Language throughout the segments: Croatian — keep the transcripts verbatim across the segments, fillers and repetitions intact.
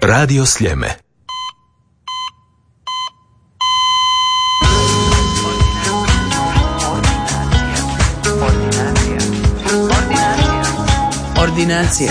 Radio Sljeme. Ordinacija.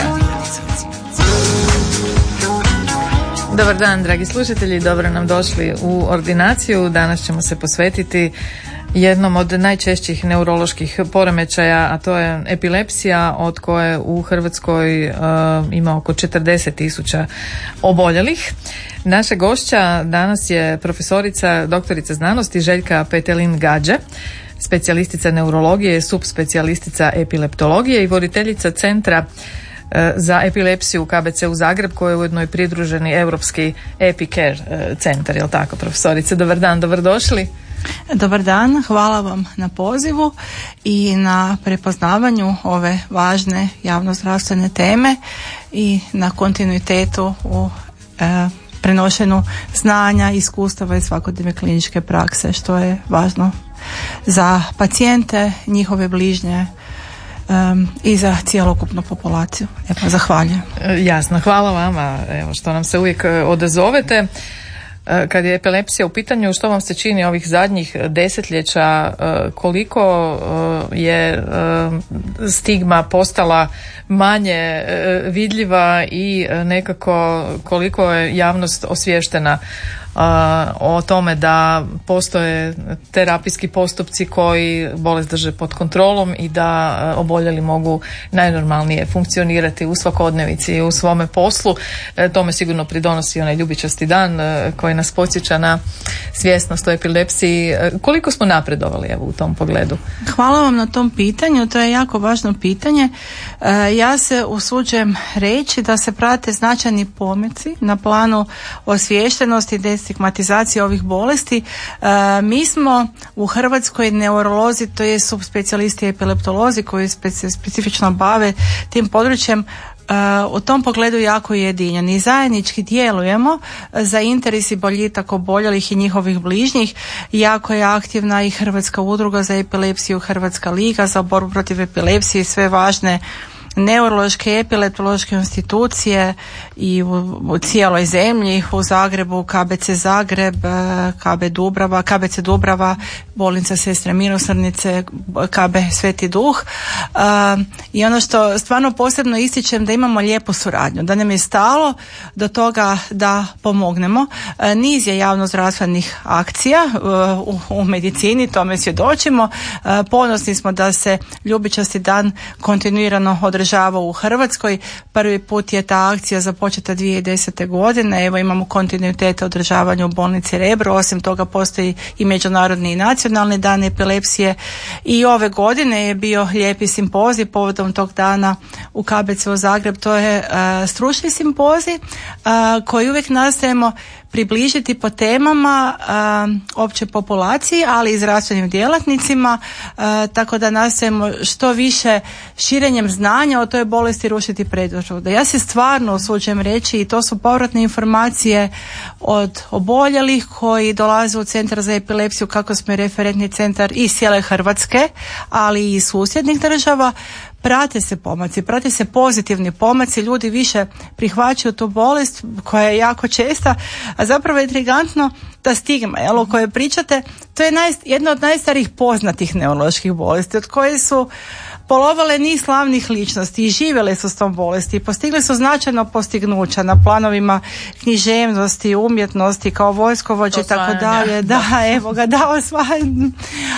Dobar dan, dragi slušatelji, dobro nam došli u ordinaciju. Danas ćemo se posvetiti jednom od najčešćih neuroloških poremećaja, a to je epilepsija, od koje u Hrvatskoj uh, ima oko četrdeset tisuća oboljelih. Naša gošća danas je profesorica, doktorica znanosti Željka Petelin-Gadže, specijalistica neurologije, subspecijalistica epileptologije i voditeljica Centra za epilepsiju u K B C u Zagreb, koji je ujedno i pridruženi Europski Epicare centar, jel tako, profesorice? Dobar dan, dobrodošli. Dobar dan, hvala vam na pozivu i na prepoznavanju ove važne javnozdravstvene teme i na kontinuitetu u e, prenošenju znanja, iskustava i svakodnevne kliničke prakse, što je važno za pacijente, njihove bližnje um, i za cjelokupnu populaciju. Evo, zahvaljujem. Jasno, hvala vama, evo, što nam se uvijek odazovete. Kad je epilepsija u pitanju, što vam se čini ovih zadnjih desetljeća, koliko je stigma postala manje vidljiva i nekako koliko je javnost osviještena o tome da postoje terapijski postupci koji bolest drže pod kontrolom i da oboljeli mogu najnormalnije funkcionirati u svakodnevici i u svome poslu. Tome sigurno pridonosi onaj ljubičasti dan koji nas podsjeća na svjesnost o epilepsiji. Koliko smo napredovali, evo, u tom pogledu? Hvala vam na tom pitanju, to je jako važno pitanje. Ja se usuđujem reći da se prate značajni pomaci na planu osviještenosti i stigmatizacije ovih bolesti. E, mi smo u Hrvatskoj neurolozi, to je subspecijalisti epileptolozi koji se specifično bave tim područjem, u tom pogledu jako ujedinjeni i zajednički djelujemo za interes i boljitak oboljelih i njihovih bližnjih. Jako je aktivna i Hrvatska udruga za epilepsiju, Hrvatska liga za borbu protiv epilepsije i sve važne neurološke i epileptološke institucije i u, u cijeloj zemlji, u Zagrebu K B C Zagreb, K B Dubrava, K B C Dubrava, bolnica Sestre Milosrdnice, K B Sveti Duh. Uh, I ono što stvarno posebno ističem, da imamo lijepu suradnju, da nam je stalo do toga da pomognemo. Uh, niz je javnozdravstvenih akcija uh, u, u medicini, tome svjedočimo. Uh, ponosni smo da se ljubičasti dan kontinuirano održava u Hrvatskoj. Prvi put je ta akcija započeta dvije tisuće desete. godine. Evo, imamo kontinuitet održavanja u bolnici Rebro. Osim toga postoji i međunarodni i nacionalni dan epilepsije. I ove godine je bio lijepi simpozij povodom tog dana u K B C u Zagreb. To je uh, stručni simpozij uh, koji uvijek nastojimo približiti po temama uh, opće populaciji, ali i zdravstvenim djelatnicima, uh, tako da nastojimo što više širenjem znanja o toj bolesti rušiti predrasude. Ja se stvarno usuđujem reći, i to su povratne informacije od oboljelih koji dolaze u Centar za epilepsiju, kako smo referentni centar iz cijele Hrvatske, ali i susjednih država. Prate se pomaci, prate se pozitivni pomaci, ljudi više prihvaćaju tu bolest koja je jako česta, a zapravo je intrigantno ta stigma, jel, o kojoj pričate, to je naj, jedna od najstarijih poznatih neuroloških bolesti, od koje su polovale niz slavnih ličnosti i živjele su s tom bolesti i postigli su značajno postignuća na planovima književnosti, umjetnosti, kao vojskovođe i tako dalje. Da, evo ga, da, osvajan.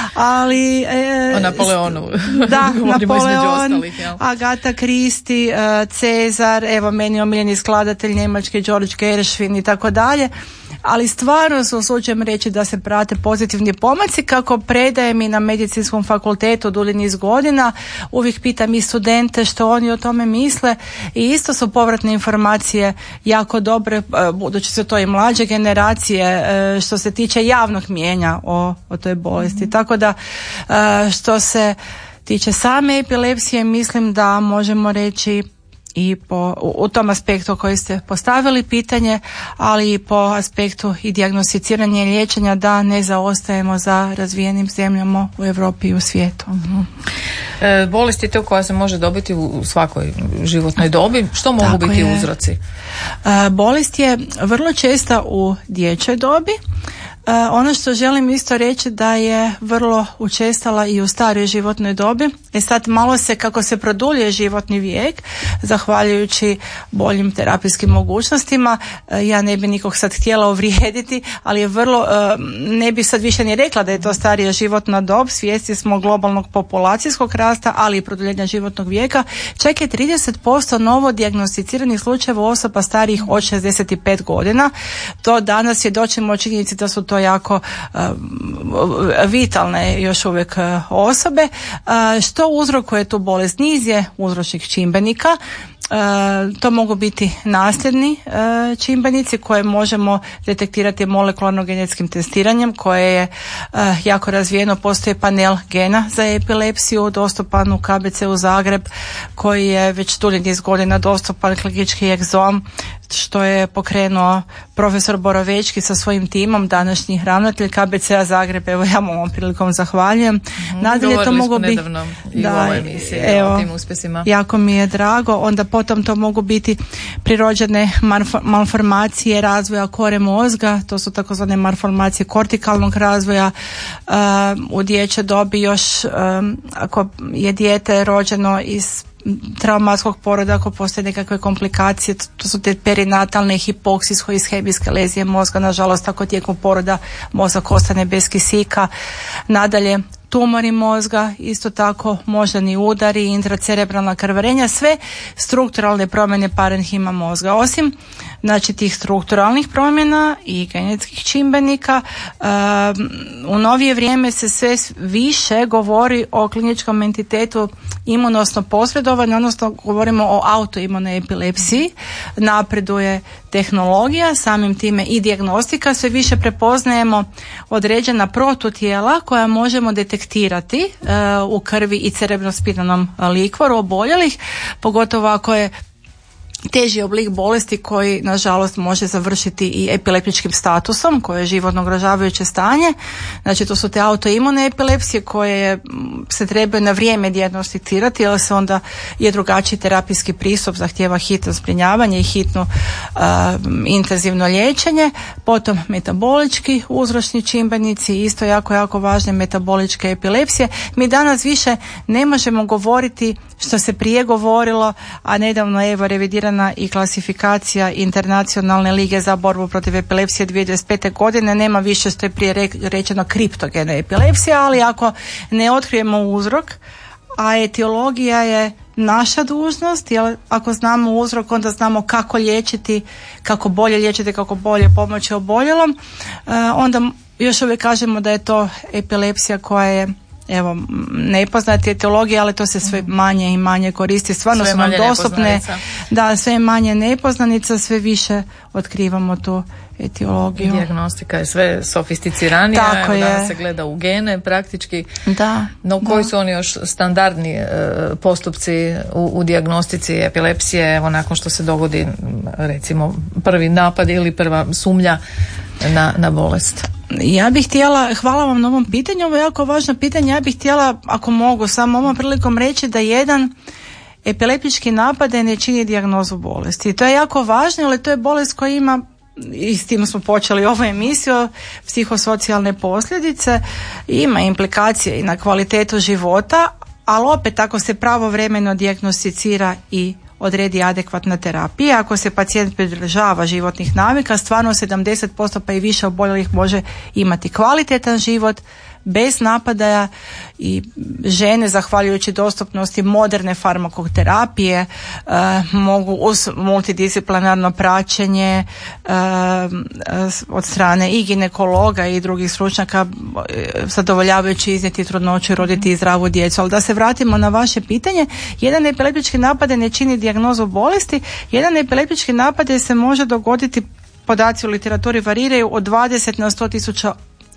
Ali e, o Napoleonu. Da, Napoleon, Agata Kristi, Cezar, evo meni omiljeni skladatelj njemački George Gershwin i tako dalje. Ali stvarno se usuđujem reći da se prate pozitivni pomaci, kako predajem i na medicinskom fakultetu dulji niz godina. Uvijek pitam i studente što oni o tome misle i isto su povratne informacije jako dobre, budući su to i mlađe generacije što se tiče javnog mijenja o, o toj bolesti. Mm-hmm. Tako da što se tiče same epilepsije, mislim da možemo reći i po, u tom aspektu koji ste postavili pitanje, ali i po aspektu i dijagnosticiranja i liječenja da ne zaostajemo za razvijenim zemljama u Europi i u svijetu. Mm-hmm. E, bolest je to koja se može dobiti u svakoj životnoj dobi. Što mogu Tako biti je. uzroci? E, bolest je vrlo česta u dječjoj dobi. Uh, ono što želim isto reći da je vrlo učestala i u starijoj životnoj dobi. E sad malo se, kako se produljuje životni vijek, zahvaljujući boljim terapijskim mogućnostima, uh, ja ne bi nikog sad htjela uvrijediti, ali je vrlo, uh, ne bi sad više ni rekla da je to starija životna dob, svjesni smo globalnog populacijskog rasta, ali i produljenja životnog vijeka. Čak je trideset posto novo dijagnosticiranih slučajeva osoba starijih od šezdeset pet godina. To danas svjedočimo činjenici da su to jako uh, vitalne još uvijek uh, osobe. Uh, što uzrokuje tu bolest? Niz je uzročnih čimbenika. Uh, to mogu biti nasljedni uh, čimbenici koje možemo detektirati molekularno genetskim testiranjem koje je uh, jako razvijeno. Postoji panel gena za epilepsiju dostupan u K B C-u Zagreb koji je već dulji niz godina dostupan, klinički egzom što je pokrenuo profesor Borovečki sa svojim timom, današnji ravnatelj K B C-a Zagreb. Evo ja mu ovom prilikom zahvaljujem. Mm-hmm. Nadalje to mogu biti i da, u ovoj emisiji evo, o tim uspjesima. Jako mi je drago. Onda potom to mogu biti prirođene malformacije razvoja kore mozga, to su takozvane malformacije kortikalnog razvoja. Uh, u dječjoj dobi još um, ako je dijete rođeno iz traumatskog poroda, ako postoje nekakve komplikacije, to su te perinatalne hipoksinsko-ishemijske lezije mozga, nažalost ako tijekom poroda mozak ostane bez kisika. Nadalje tumori mozga, isto tako moždani udari, intracerebralna krvarenja, sve strukturalne promjene parenhima mozga. Osim znači tih strukturalnih promjena i genetskih čimbenika, um, u novije vrijeme se sve više govori o kliničkom entitetu imunosno posredovanje, odnosno govorimo o autoimunoj epilepsiji. Napreduje tehnologija, samim time i dijagnostika, sve više prepoznajemo određena protutijela koja možemo detektirati uh, u krvi i cerebrospinalnom likvoru oboljelih, pogotovo ako je teži oblik bolesti koji nažalost može završiti i epileptičkim statusom koje je životno ugrožavajuće stanje. Znači to su te autoimune epilepsije koje se trebaju na vrijeme dijagnosticirati, jer se onda je drugačiji terapijski pristup, zahtijeva hitno zbrinjavanje i hitno uh, intenzivno liječenje. Potom metabolički uzročni čimbenici, isto jako jako važne metaboličke epilepsije. Mi danas više ne možemo govoriti što se prije govorilo, a nedavno je evo revidirana i klasifikacija Internacionalne lige za borbu protiv epilepsije dvije tisuće dvadeset pete godine. Nema više što je prije rečeno kriptogena epilepsija, ali ako ne otkrijemo uzrok, a etiologija je naša dužnost, jer ako znamo uzrok onda znamo kako liječiti, kako bolje liječiti, kako bolje pomoći oboljelom, onda još uvijek kažemo da je to epilepsija koja je evo nepoznati etiologija, ali to se sve manje i manje koristi. Stvarno sve su nam dostupne, da, sve manje nepoznanica, sve više otkrivamo tu etiologiju. Dijagnostika je sve sofisticiranija, tako evo, je. danas se gleda u gene praktički. Da. No koji da. su oni još standardni e, postupci u, u dijagnostici epilepsije, evo nakon što se dogodi recimo prvi napad ili prva sumnja na, na bolest? Ja bih htjela, hvala vam na ovom pitanju, ovo je jako važno pitanje, ja bih htjela, ako mogu, samo ovom prilikom reći da jedan epileptički napad ne čini dijagnozu bolesti. To je jako važno, ali to je bolest koja ima, i s tim smo počeli ovu emisiju, psihosocijalne posljedice, ima implikacije i na kvalitetu života, ali opet ako se pravovremeno dijagnosticira i odredi adekvatna terapija, ako se pacijent pridržava životnih navika, stvarno sedamdeset posto pa i više oboljelih može imati kvalitetan život bez napadaja i žene, zahvaljujući dostupnosti moderne farmakoterapije, uh, mogu uz multidisciplinarno praćenje uh, od strane i ginekologa i drugih stručnjaka uh, zadovoljavajući iznijeti trudnoću i roditi zdravu djecu. Ali da se vratimo na vaše pitanje, jedan epileptički napad ne čini dijagnozu bolesti, jedan epileptički napad se može dogoditi, podaci u literaturi variraju od dvadeset na sto tisuća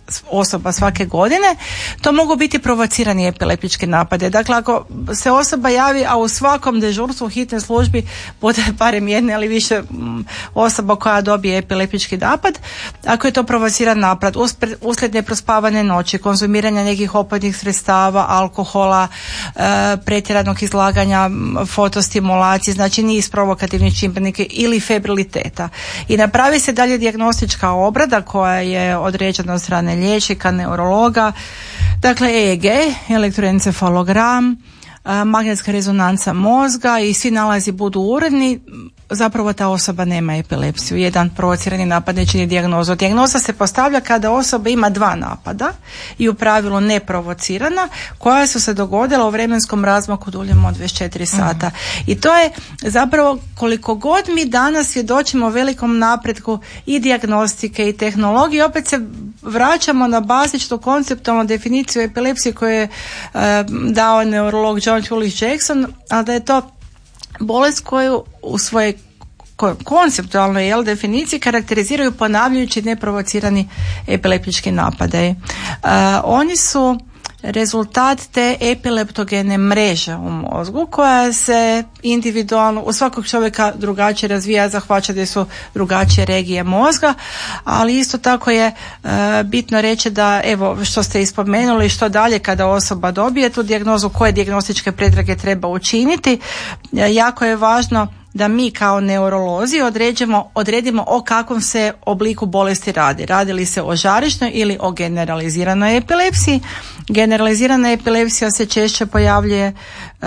osoba svake godine, to mogu biti provocirani epileptički napade. Dakle, ako se osoba javi, a u svakom dežurstvu u hitnoj službi bude barem jedne ili više osoba koja dobije epileptički napad, ako je to provociran napad uslijed neprospavane noći, konzumiranja nekih opojnih sredstava, alkohola, e, pretjeranog izlaganja fotostimulacije, znači niz provokativnih čimbenika ili febriliteta. I napravi se dalje dijagnostička obrada koja je određena od strane liječnika, neurologa, dakle E E G, elektroencefalogram, magnetska rezonanca mozga i svi nalazi budu uredni, zapravo ta osoba nema epilepsiju. Jedan provocirani napad ne čini dijagnozu. Dijagnoza se postavlja kada osoba ima dva napada i u pravilu neprovocirana, koja su se dogodila u vremenskom razmaku duljem od dvadeset četiri sata. Mm. I to je zapravo, koliko god mi danas svjedočimo velikom napretku i dijagnostike i tehnologije, opet se vraćamo na bazičnu konceptualnu definiciju epilepsije koju je uh, dao neurolog John Julius Jackson, a da je to bolest koju u svojoj konceptualnoj jel, definiciji karakteriziraju ponavljajući neprovocirani epileptički napade. Uh, oni su rezultat te epileptogene mreže u mozgu koja se individualno u svakog čovjeka drugačije razvija, zahvaćane su drugačije regije mozga, ali isto tako je e, bitno reći da, evo što ste ispomenuli, što dalje kada osoba dobije tu dijagnozu, koje dijagnostičke pretrage treba učiniti. E, jako je važno da mi kao neurolozi određemo, odredimo o kakvom se obliku bolesti radi. Radi li se o žarišnoj ili o generaliziranoj epilepsiji. Generalizirana epilepsija se češće pojavljuje e,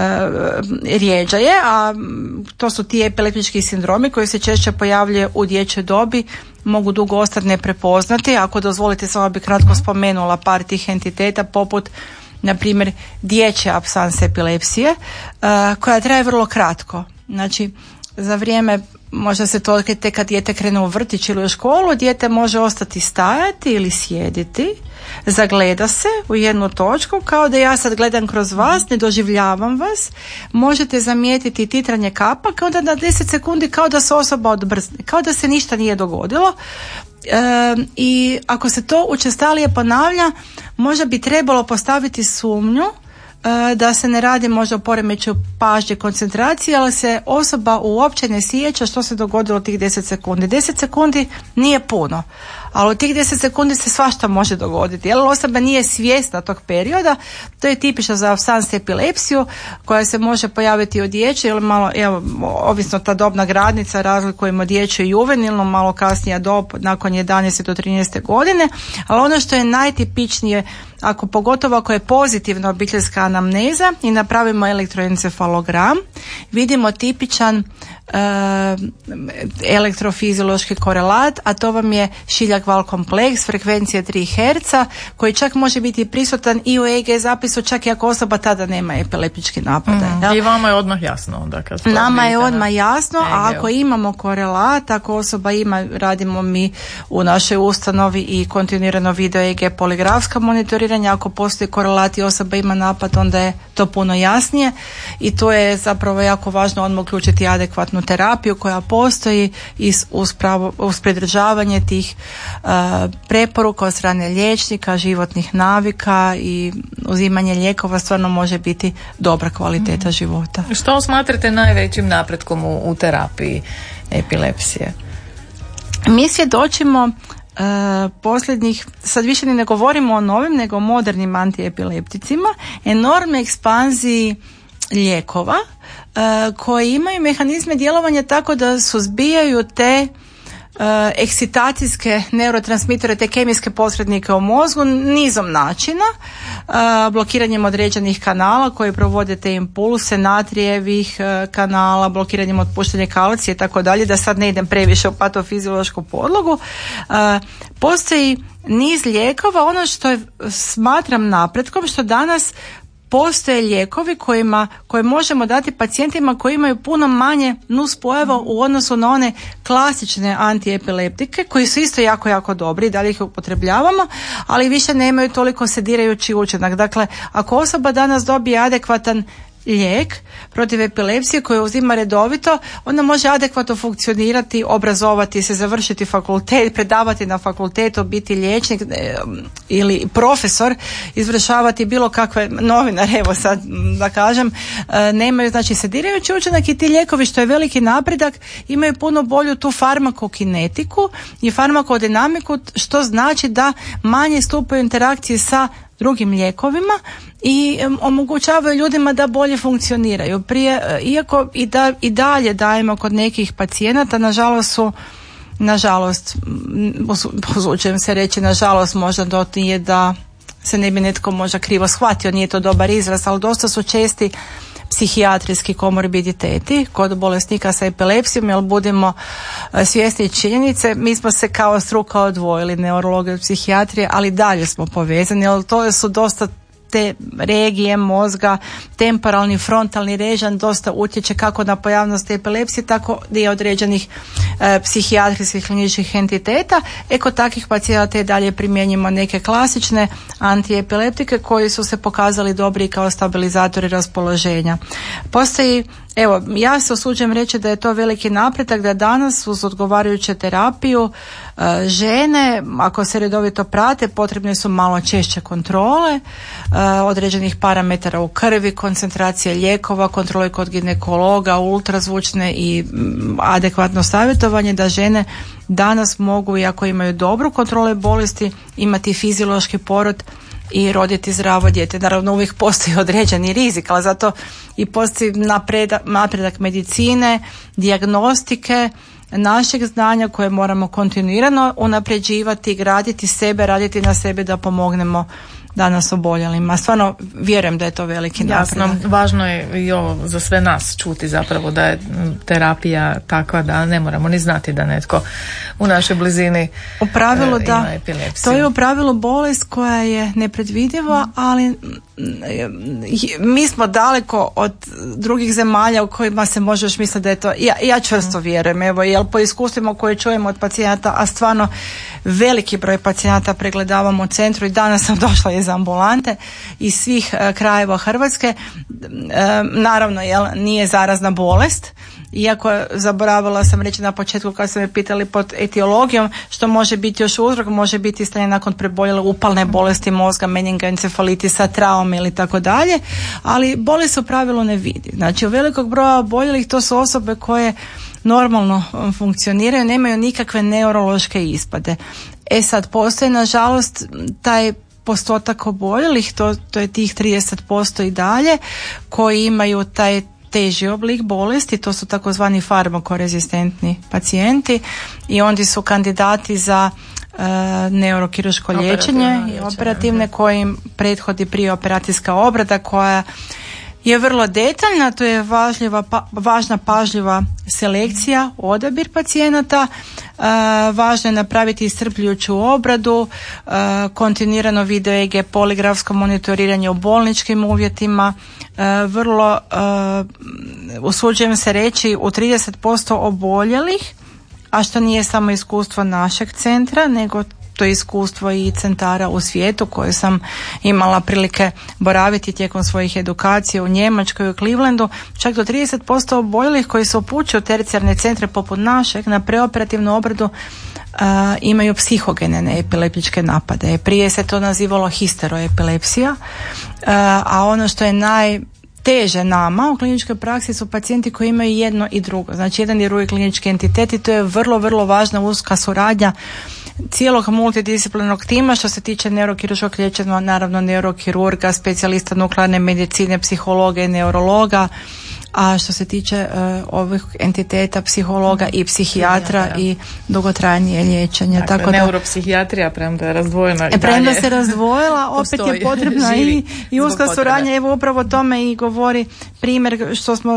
rjeđa je, a to su ti epileptički sindromi koji se češće pojavljuje u dječjoj dobi, mogu dugo ostati neprepoznati. Ako dozvolite, samo bi kratko spomenula par tih entiteta poput na primjer dječje apsanse epilepsije e, koja traje vrlo kratko. Znači, za vrijeme, možda se to tek kad dijete krene u vrtić ili u školu, dijete može ostati stajati ili sjediti, zagleda se u jednu točku, kao da ja sad gledam kroz vas, ne doživljavam vas, možete zamijetiti titranje kapaka, onda na deset sekundi kao da se osoba odbrzne, kao da se ništa nije dogodilo. E, i ako se to učestalije ponavlja, možda bi trebalo postaviti sumnju da se ne radi možda o poremećaju pažnje, koncentracije, ali se osoba uopće ne sjeća što se dogodilo tih deset sekundi. deset sekundi nije puno, ali u tih deset sekundi se svašta može dogoditi. Jer osoba nije svjesna tog perioda, to je tipično za apsans epilepsiju koja se može pojaviti od dječje ili malo, evo, ovisno ta dobna granica, razlikujemo dječje i juvenilno, malo kasnija dob nakon jedanaeste do trinaeste godine, ali ono što je najtipičnije, ako pogotovo ako je pozitivna obiteljska anamneza i napravimo elektroencefalogram, vidimo tipičan e, elektrofiziološki korelat, a to vam je šiljak val kompleks frekvencije tri herca koji čak može biti prisutan i u E E G zapisu čak i ako osoba tada nema epileptički napad. Mm, I vama je odmah jasno onda kad Nama je odmah jasno, a ako imamo korelat, ako osoba ima, radimo mi u našoj ustanovi i kontinuirano video E E G poligrafska monitoriranja, ako postoji korelat i osoba ima napad, onda je to puno jasnije i to je zapravo jako važno odmah uključiti adekvatnu terapiju koja postoji i uz, pravo, uz pridržavanje tih uh, preporuka od strane liječnika, životnih navika i uzimanje lijekova stvarno može biti dobra kvaliteta mm. života. Što smatrate najvećim napretkom u, u terapiji epilepsije? Mi svjedočimo Uh, posljednjih, sad više ni ne govorimo o novim nego o modernim antiepilepticima, enormne ekspanziji lijekova uh, koji imaju mehanizme djelovanja tako da suzbijaju te uh, ekscitacijske neurotransmitere, te kemijske posrednike u mozgu nizom načina, uh, blokiranjem određenih kanala koji provode te impulse, natrijevih uh, kanala, blokiranjem otpuštanja kalcija i tako dalje, da sad ne idem previše u patofiziološku podlogu. Uh, postoji niz lijekova, ono što je, smatram napretkom, što danas postoje lijekovi kojima, koje možemo dati pacijentima koji imaju puno manje nuspojava u odnosu na one klasične antiepileptike koji su isto jako, jako dobri, da li ih upotrebljavamo, ali više nemaju toliko sedirajući učinak. Dakle, ako osoba danas dobije adekvatan lijek protiv epilepsije koji uzima redovito, onda može adekvatno funkcionirati, obrazovati se, završiti fakultet, predavati na fakultetu, biti liječnik e, ili profesor, izvršavati bilo kakve novinar, evo sad da kažem, e, nemaju, znači sedirajući učinak i ti lijekovi, što je veliki napredak, imaju puno bolju tu farmakokinetiku i farmakodinamiku, što znači da manje stupaju interakcije sa drugim lijekovima i um, omogućavaju ljudima da bolje funkcioniraju. Prije, iako i, da, i dalje dajemo kod nekih pacijenata, nažalost su, nažalost, usuđujem se reći, nažalost možda to nije da se ne bi netko možda krivo shvatio, nije to dobar izraz, ali dosta su česti psihijatrijski komorbiditeti kod bolesnika sa epilepsijom, jer budemo svjesni činjenice, mi smo se kao struka odvojili, neurologija od psihijatrije, ali dalje smo povezani, jer to su dosta te regije mozga, temporalni, frontalni režan dosta utječe kako na pojavnost epilepsije, tako i određenih e, psihijatrijskih kliničkih entiteta. E kod takvih pacijenata i dalje primjenjujemo neke klasične antiepileptike koji su se pokazali dobri kao stabilizatori raspoloženja. Postoji, evo, ja se usuđujem reći da je to veliki napredak, da danas uz odgovarajuću terapiju e, žene, ako se redovito prate, potrebne su malo češće kontrole e, određenih parametara u krvi, koncentracije lijekova, kontrole kod ginekologa, ultrazvučne i m, adekvatno savjetovanje, da žene danas mogu, iako imaju dobru kontrole bolesti, imati fiziološki porod i roditi zdravo dijete. Naravno uvijek postoji određeni rizik, ali zato i postoji napredak, napredak medicine, dijagnostike, našeg znanja koje moramo kontinuirano unapređivati, graditi sebe, raditi na sebi da pomognemo danas oboljelima. Stvarno vjerujem da je to veliki napredak. Jasno, važno je i ovo za sve nas čuti zapravo da je terapija takva da ne moramo ni znati da netko u našoj blizini u pravilu, e, da, ima epilepsiju. To je u pravilu bolest koja je nepredvidiva, ali mi smo daleko od drugih zemalja u kojima se može još misliti da je to, ja, ja čvrsto vjerujem, evo, jer po iskustvima koje čujemo od pacijenata, a stvarno veliki broj pacijenata pregledavamo u centru i danas sam došla iz ambulante iz svih uh, krajeva Hrvatske. Uh, naravno, jel, nije zarazna bolest, iako zaboravila sam reći na početku kad su me pitali pod etiologijom što može biti još uzrok, može biti stanje nakon preboljele upalne bolesti mozga, meningoencefalitisa, traume ili tako dalje, ali bolest se u pravilu ne vidi. Znači u velikog broja oboljelih to su osobe koje normalno funkcioniraju, nemaju nikakve neurološke ispade. E sad, postoji nažalost taj postotak oboljelih, to, to je tih trideset posto i dalje, koji imaju taj teži oblik bolesti, to su takozvani farmakorezistentni pacijenti i oni su kandidati za e, neurokirurško liječenje i operativne kojim prethodi prioperacijska obrada koja je vrlo detaljna, to je važljiva, pa, važna pažljiva selekcija, odabir pacijenata, e, važno je napraviti iscrpljujuću obradu, e, kontinuirano video E G, poligrafsko monitoriranje u bolničkim uvjetima, e, vrlo, e, usuđujem se reći, u trideset posto oboljelih, a što nije samo iskustvo našeg centra, nego to je iskustvo i centara u svijetu koje sam imala prilike boraviti tijekom svojih edukacija u Njemačkoj i u Clevelandu, čak do trideset posto oboljelih koji se upućuju u tercijarne centre poput našeg na preoperativnu obradu uh, imaju psihogene neepileptičke napade. Prije se to nazivalo histeroepilepsija, uh, a ono što je naj teže nama u kliničkoj praksi su pacijenti koji imaju jedno i drugo. Znači jedan i drugi klinički entitet i to je vrlo, vrlo važna uska suradnja cijelog multidisciplinarnog tima što se tiče neurokirurškog liječenja, naravno neurokirurga, specijalista nuklearne medicine, psihologa i neurologa, a što se tiče uh, ovih entiteta psihologa i psihijatra i dugotrajnije liječenje. Dakle, tako da neuropsihijatrija premda je razdvojena i premda dalje se razdvojila, opet je potrebna i, i uska suradnja. Evo upravo tome i govori primjer što smo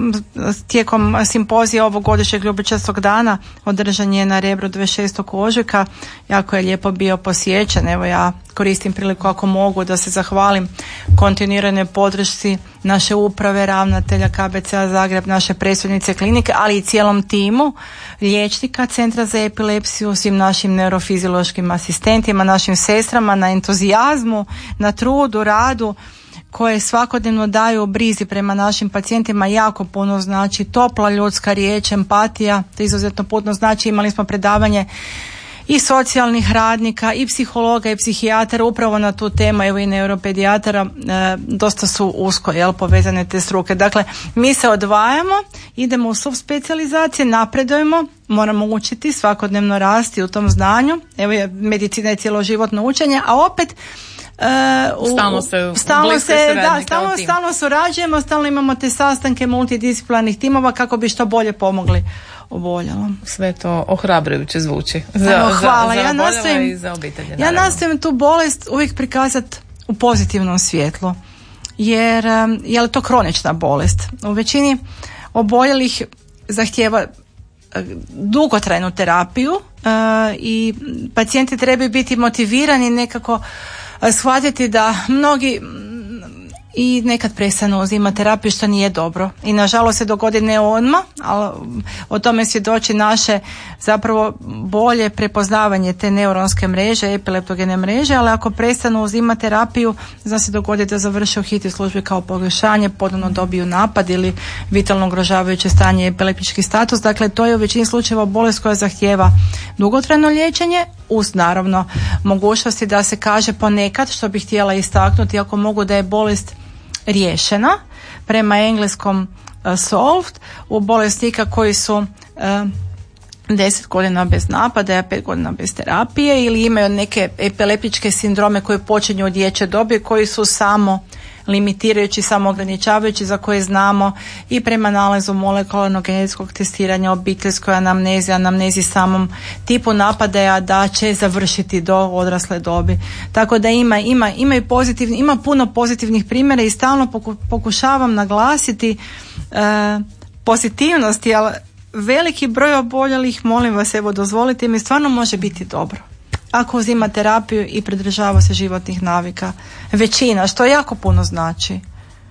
tijekom simpozija ovogodišnjeg ljubičastog dana održan je na Rebru dvadeset šestog ožujka, jako je lijepo bio posjećen. Evo ja koristim priliku ako mogu da se zahvalim kontinuiranoj podršci naše uprave, ravnatelja K B C-a Zagreb, naše predsjednice klinike, ali i cijelom timu liječnika Centra za epilepsiju, svim našim neurofiziološkim asistentima, našim sestrama na entuzijazmu, na trudu, radu koje svakodnevno daju brizi prema našim pacijentima jako puno znači. Topla ljudska riječ, empatija, to izuzetno puno znači. Imali smo predavanje i socijalnih radnika i psihologa i psihijatara upravo na tu temu, evo i neuropedijatara, e, dosta su usko jel, povezane te struke. Dakle, mi se odvajamo, idemo u subspecijalizacije, napredujemo, moramo učiti, svakodnevno rasti u tom znanju. Evo je, medicina je cjeloživotno učenje, a opet Uh, stalno se, stalno, se da, stalno, stalno surađujemo, stalno imamo te sastanke multidisciplinarnih timova kako bi što bolje pomogli oboljelom. Sve to ohrabrujuće zvuči za, Evo, hvala. za, za ja nastojim, i za obitelje. Ja nastojim tu bolest uvijek prikazati u pozitivnom svjetlu, jer um, je li to kronična bolest? U većini oboljelih zahtijeva uh, dugotrajnu terapiju uh, i pacijenti trebaju biti motivirani nekako shvatiti da mnogi i nekad prestanu uzimati terapiju, što nije dobro i nažalost se dogodi ne odmah, ali o tome svjedoči naše zapravo bolje prepoznavanje te neuronske mreže, epileptogene mreže, ali ako prestanu uzimati terapiju, zna se dogoditi da završe u hitnoj službi kao pogoršanje, ponovno dobiju napad ili vitalno ugrožavajuće stanje, epileptički status. Dakle, to je u većini slučajeva bolest koja zahtijeva dugotrajno liječenje, uz naravno mogućnosti da se kaže ponekad, što bih htjela istaknuti, ako mogu, da je bolest riješena prema engleskom uh, solved u bolesnika koji su uh, deset godina bez napadaja, pet godina bez terapije ili imaju neke epileptičke sindrome koje počinju od dječje dobi, koji su samo limitirajući, samo ograničavajući, za koje znamo i prema nalazu molekularnog genetskog testiranja, obiteljskoj anamnezi, anamnezi samom tipu napadaja da će završiti do odrasle dobi. Tako da ima, ima, ima i pozitivni, ima puno pozitivnih primjera i stalno poku, pokušavam naglasiti e, pozitivnosti, ali veliki broj oboljelih, molim vas, evo dozvolite mi, stvarno može biti dobro ako uzima terapiju i pridržava se životnih navika. Većina, što jako puno znači.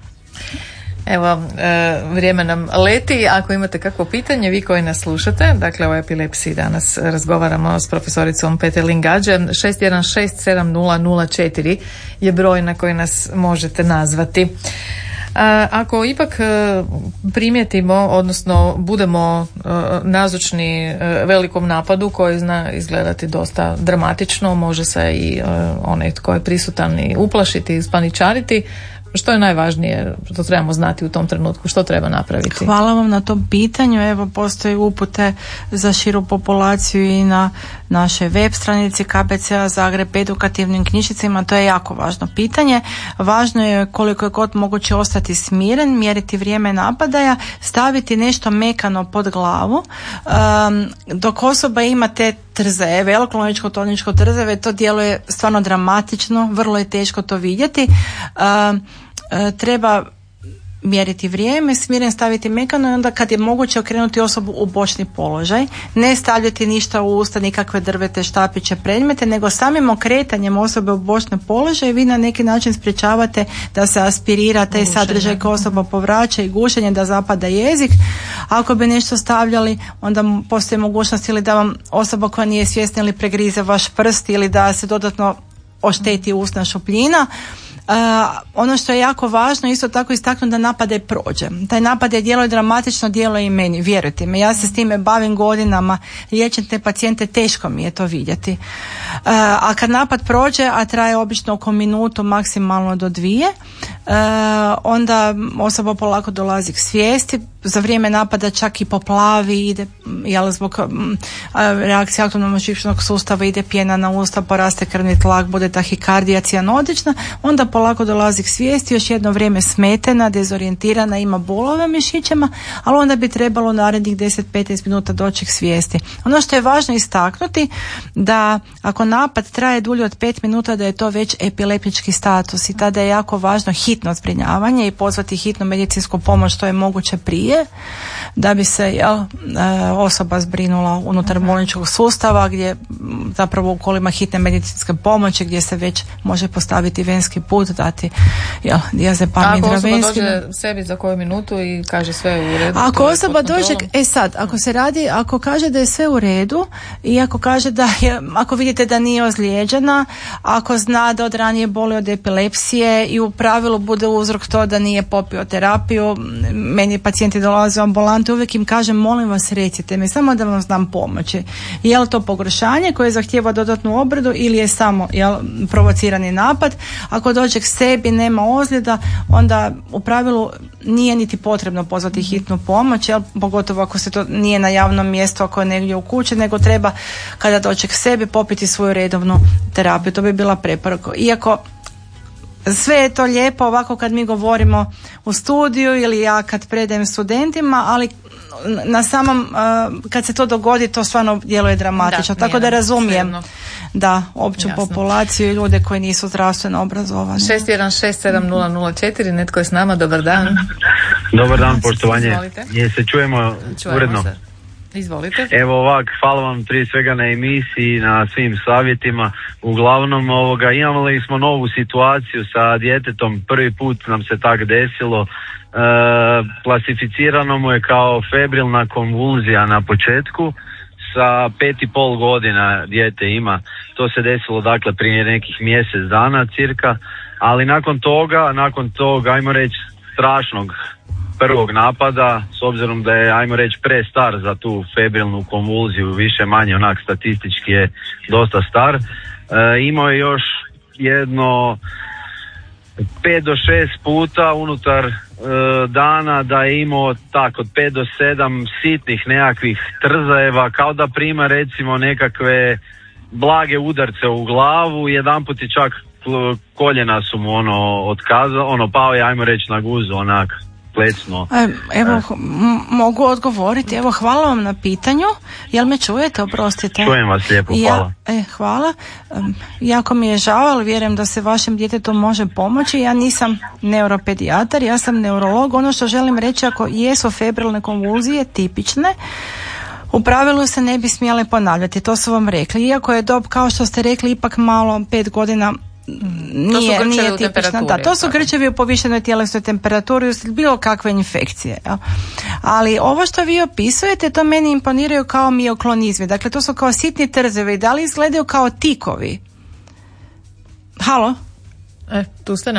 Evo, e, vrijeme nam leti. Ako imate kakvo pitanje, vi koji nas slušate, dakle o epilepsiji danas razgovaramo s profesoricom Petelin Gađe. šest jedan šest sedam nula nula četiri je broj na koji nas možete nazvati. Ako ipak primijetimo, odnosno budemo nazočni velikom napadu koji zna izgledati dosta dramatično, može se i onaj tko je prisutan i uplašiti, ispaničariti, što je najvažnije, što trebamo znati u tom trenutku, što treba napraviti? Hvala vam na tom pitanju. Evo, postoje upute za širu populaciju i na našoj web stranici K B C-a Zagreb, edukativnim knjižicama. To je jako važno pitanje. Važno je koliko je god moguće ostati smiren, mjeriti vrijeme napadaja, staviti nešto mekano pod glavu. Um, dok osoba ima te trzeve, velokloničko toničko trzeve, to djeluje stvarno dramatično, vrlo je teško to vidjeti. Um, treba mjeriti vrijeme, smiren staviti mekano i onda kad je moguće okrenuti osobu u bočni položaj, ne stavljati ništa u usta, nikakve drvete, štapiće, predmete, nego samim okretanjem osobe u bočni položaj vi na neki način sprječavate da se aspirira taj sadržaj koji osoba povraća i gušenje, da zapada jezik. Ako bi nešto stavljali, onda postoji mogućnost ili da vam osoba koja nije svjesna ili pregrize vaš prst ili da se dodatno ošteti usna šupljina. Uh, ono što je jako važno isto tako istaknuti da napade prođe. Taj napade djeluje dramatično, djeluje i meni, vjerujte me, ja se s time bavim godinama, liječim te pacijente, teško mi je to vidjeti. Uh, a kad napad prođe, a traje obično oko minutu, maksimalno do dvije, uh, onda osoba polako dolazi k svijesti, za vrijeme napada čak i poplavi, ide, jel, zbog um, reakcije autonomnog živčanog sustava, ide pjena na usta, poraste krvni tlak, bude tahikardija cijanodična, onda polako dolazi k svijesti, još jedno vrijeme smetena, dezorijentirana, ima bolove u mišićima, ali onda bi trebalo narednih deset do petnaest minuta doći k svijesti. Ono što je važno istaknuti, da ako napad traje dulje od pet minuta, da je to već epileptički status i tada je jako važno hitno zbrinjavanje i pozvati hitnu medicinsku pomoć što je moguće prije, prije, da bi se jel, osoba zbrinula unutar bolničkog sustava, gdje zapravo u kolima hitne medicinske pomoći, gdje se već može postaviti venski put, dati jel, diazepam intravenski. Ako osoba dođe sebi za koju minutu i kaže sve u redu? Ako osoba dođe, e sad, ako se radi, ako kaže da je sve u redu i ako kaže da je, ako vidite da nije ozlijeđena, ako zna da od ranije boli od epilepsije i u pravilu bude uzrok to da nije popio terapiju, meni pacijenti dolaze u ambulantu, uvijek im kažem, molim vas recite mi, samo da vam znam pomoći. Je li to pogoršanje koje zahtijeva dodatnu obradu ili je samo jel, provocirani napad? Ako dođe k sebi, nema ozljeda, onda u pravilu nije niti potrebno pozvati hitnu pomoć, jel, pogotovo ako se to nije na javnom mjestu, ako je negdje u kući, nego treba kada dođe k sebi popiti svoju redovnu terapiju. To bi bila preporuka. Iako sve je to lijepo ovako kad mi govorimo u studiju ili ja kad predajem studentima, ali na samom, uh, kad se to dogodi, to stvarno djeluje dramatično. Da, tako da razumijem svjedno. Da, opću Jasno. populaciju i ljude koji nisu zdravstveno obrazovani. šest jedan šest sedam nula nula četiri, netko je s nama, dobar dan. Dobar dan, poštovanje. Je se čujemo, čujemo uredno. Se. Izvolite. Evo ovak, hvala vam prije svega na emisiji, na svim savjetima. Uglavnom ovoga, imali smo novu situaciju sa djetetom, prvi put nam se tak desilo. E, klasificirano mu je kao febrilna konvulzija na početku, sa pet i pol godina dijete ima. To se desilo dakle prije nekih mjesec dana cirka, ali nakon toga, nakon toga, ajmo reći, strašnog prvog napada, s obzirom da je, ajmo reći, prestar za tu febrilnu konvulziju, više manje onak statistički je dosta star, e, imao je još jedno pet do šest puta unutar e, dana da je imao tako od pet do sedam sitnih nekakvih trzajeva, kao da prima recimo nekakve blage udarce u glavu, jedanput je čak koljena su mu ono otkazao, ono pao je, ajmo reći, na guzu onak. Evo, m- mogu odgovoriti. Evo, hvala vam na pitanju. Jel me čujete? Oprostite. Čujem vas lijepo, hvala. Ja, e, hvala. Um, jako mi je žao, ali vjerujem da se vašem djetetu može pomoći. Ja nisam neuropedijatar, ja sam neurolog. Ono što želim reći, ako jesu febrilne konvulzije tipične, u pravilu se ne bi smjele ponavljati. To su vam rekli. Iako je dob, kao što ste rekli, ipak malo, pet godina, Nije, nije tipična. Da, to su grčevi u povišenoj tjelesnoj temperaturi uslijed bilo kakve infekcije. Ja. Ali ovo što vi opisujete, to meni imponiraju kao mioklonizmi. Dakle, to su kao sitni trzevi. Da li izgledaju kao tikovi? Halo? E, tu ste